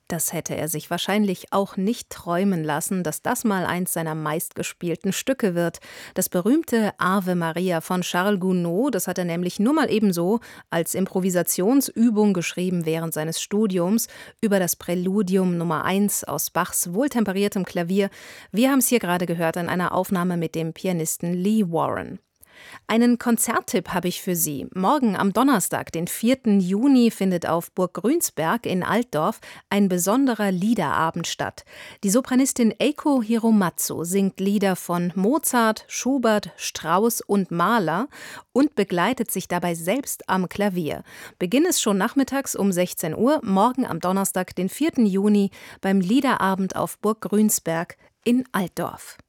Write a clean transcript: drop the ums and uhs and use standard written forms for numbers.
Das hätte er sich wahrscheinlich auch nicht träumen lassen, dass das mal eins seiner meistgespielten Stücke wird. Das berühmte Ave Maria von Charles Gounod, das hat er nämlich nur mal ebenso als Improvisationsübung geschrieben während seines Studiums über das Präludium Nummer 1 aus Bachs wohltemperiertem Klavier. Wir haben es hier gerade gehört in einer Aufnahme mit dem Pianisten Lee Warren. Einen Konzerttipp habe ich für Sie. Morgen am Donnerstag, den 4. Juni, findet auf Burg Grünsberg in Altdorf ein besonderer Liederabend statt. Die Sopranistin Eiko Hiromatsu singt Lieder von Mozart, Schubert, Strauss und Mahler und begleitet sich dabei selbst am Klavier. Beginn ist schon nachmittags um 16 Uhr, morgen am Donnerstag, den 4. Juni, beim Liederabend auf Burg Grünsberg in Altdorf.